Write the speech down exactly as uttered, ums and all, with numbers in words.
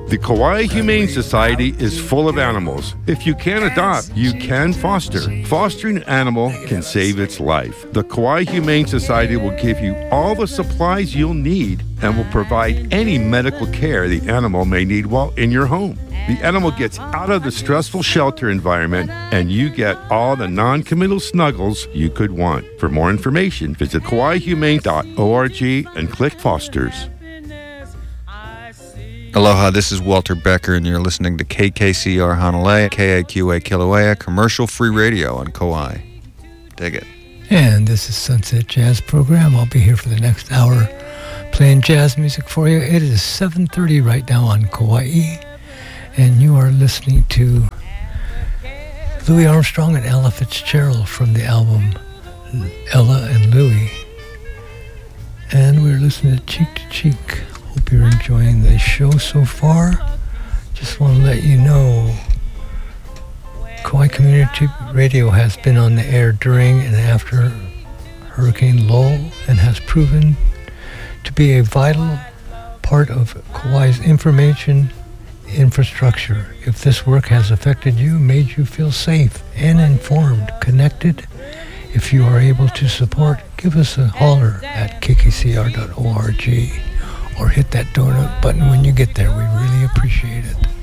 The Kauai Humane Society is full of animals. If you can't adopt, you can foster. Fostering an animal can save its life. The Kauai Humane Society will give you all the supplies you'll need and will provide any medical care the animal may need while in your home. The animal gets out of the stressful shelter environment and you get all the non-committal snuggles you could want. For more information, visit kauai humane dot org and click Fosters. Aloha, this is Walter Becker, and you're listening to K K C R Hanalei, K A Q A Kilauea, commercial-free radio on Kauai. Dig it. And this is Sunset Jazz Program. I'll be here for the next hour playing jazz music for you. It is seven thirty right now on Kauai, and you are listening to Louis Armstrong and Ella Fitzgerald from the album Ella and Louis. And we're listening to Cheek to Cheek. Hope you're enjoying the show so far. Just want to let you know Kauai Community Radio has been on the air during and after Hurricane Lowell and has proven to be a vital part of Kauai's information infrastructure. If this work has affected you, made you feel safe and informed, connected, if you are able to support, give us a holler at k k c r dot org or hit that donut button when you get there. We really appreciate it.